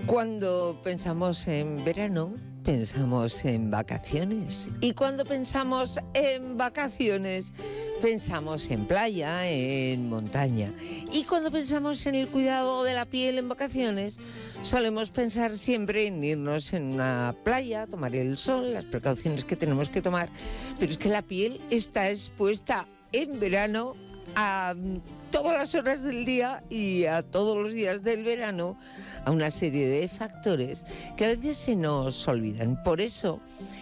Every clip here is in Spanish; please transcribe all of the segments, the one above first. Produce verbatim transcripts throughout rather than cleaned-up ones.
Cuando pensamos en verano, pensamos en vacaciones. Y cuando pensamos en vacaciones, pensamos en playa, en montaña. Y cuando pensamos en el cuidado de la piel en vacaciones, solemos pensar siempre en irnos en una playa, tomar el sol, las precauciones que tenemos que tomar. Pero es que la piel está expuesta en verano a todas las horas del día y a todos los días del verano a una serie de factores que a veces se nos olvidan. Por eso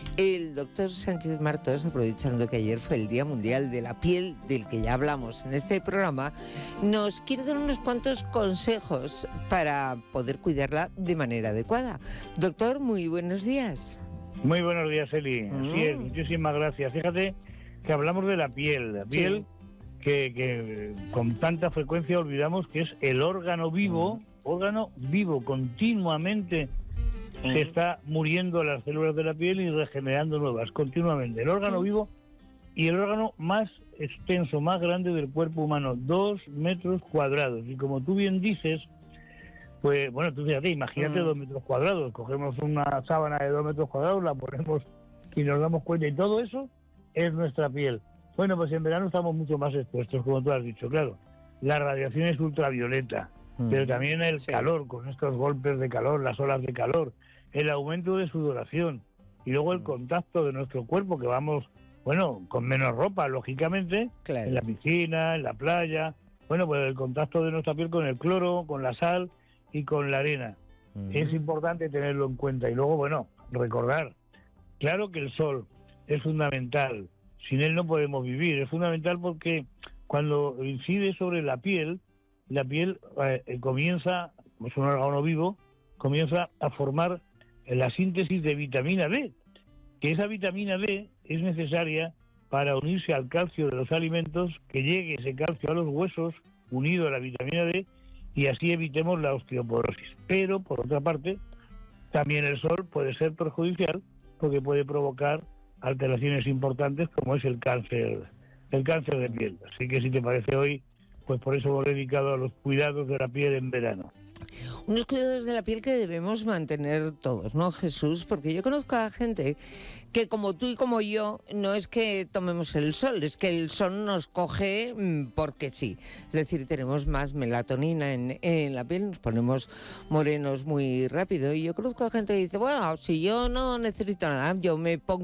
el doctor Sánchez Martos, aprovechando que ayer fue el Día Mundial de la Piel, del que ya hablamos en este programa, nos quiere dar unos cuantos consejos para poder cuidarla de manera adecuada. Doctor, muy buenos días. Muy buenos días, Eli. Mm. Así es, muchísimas gracias. Fíjate que hablamos de la piel, la piel sí. que, que con tanta frecuencia olvidamos que es el órgano vivo, mm. órgano vivo, continuamente mm. se está muriendo las células de la piel y regenerando nuevas, continuamente. El órgano mm. vivo y el órgano más extenso, más grande del cuerpo humano, dos metros cuadrados. Y como tú bien dices, pues bueno, tú fíjate, imagínate mm. dos metros cuadrados, cogemos una sábana de dos metros cuadrados, la ponemos y nos damos cuenta, y todo eso es nuestra piel. Bueno, pues en verano estamos mucho más expuestos, como tú has dicho, claro. La radiación es ultravioleta, mm. pero también el sí. calor, con estos golpes de calor, las olas de calor, el aumento de sudoración, y luego el mm. contacto de nuestro cuerpo, que vamos, bueno, con menos ropa, lógicamente, claro. en la piscina, en la playa, bueno, pues el contacto de nuestra piel con el cloro, con la sal y con la arena. Uh-huh. Es importante tenerlo en cuenta. Y luego, bueno, recordar, claro que el sol es fundamental, sin él no podemos vivir, es fundamental porque cuando incide sobre la piel, la piel eh, comienza, como es un órgano vivo, comienza a formar la síntesis de vitamina D, que esa vitamina D es necesaria para unirse al calcio de los alimentos, que llegue ese calcio a los huesos, unido a la vitamina D, y así evitemos la osteoporosis. Pero, por otra parte, también el sol puede ser perjudicial porque puede provocar alteraciones importantes como es el cáncer, el cáncer de piel. Así que si te parece hoy, pues por eso hemos dedicado a los cuidados de la piel en verano. Unos cuidados de la piel que debemos mantener todos, ¿no, Jesús? Porque yo conozco a gente que, como tú y como yo, no es que tomemos el sol, es que el sol nos coge porque sí. Es decir, tenemos más melatonina en, en la piel, nos ponemos morenos muy rápido. Y yo conozco a gente que dice, bueno, si yo no necesito nada, yo me pongo